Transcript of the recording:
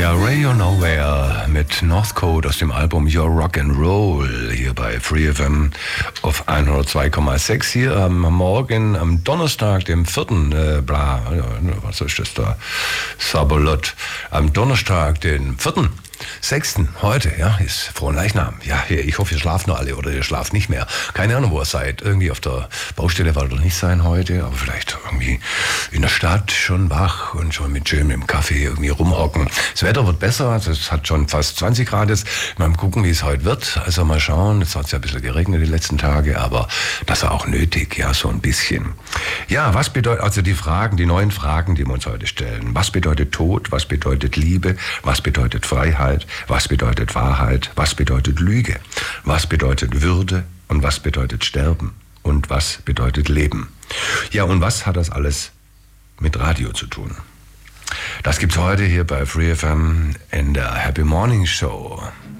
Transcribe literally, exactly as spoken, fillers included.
Ja, Radio Nowhere mit Northcote aus dem Album Your Rock and Roll hier bei Free F M auf hundertzwei Komma sechs hier am Morgen, am Donnerstag, dem vierten Äh, bla, was ist das da? Sabolot. Am Donnerstag, den vierten sechsten heute, ja, ist frohen Leichnam. Ja, ich hoffe, ihr schlaft noch alle oder ihr schlaft nicht mehr. Keine Ahnung, wo ihr seid. Irgendwie auf der Baustelle werdet ihr nicht sein heute, aber vielleicht irgendwie in der Stadt schon wach und schon mit schön im Kaffee irgendwie rumhocken. Das Wetter wird besser, es hat schon fast zwanzig Grad jetzt. Mal gucken, wie es heute wird. Also mal schauen, jetzt hat es ja ein bisschen geregnet die letzten Tage, aber das war auch nötig, ja, so ein bisschen. Ja, was bedeutet, also die Fragen, die neuen Fragen, die wir uns heute stellen. Was bedeutet Tod? Was bedeutet Liebe? Was bedeutet Freiheit? Was bedeutet Wahrheit? Was bedeutet Lüge? Was bedeutet Würde? Und was bedeutet Sterben? Und was bedeutet Leben? Ja, und was hat das alles mit Radio zu tun? Das gibt's heute hier bei Free F M in der Happy Morning Show.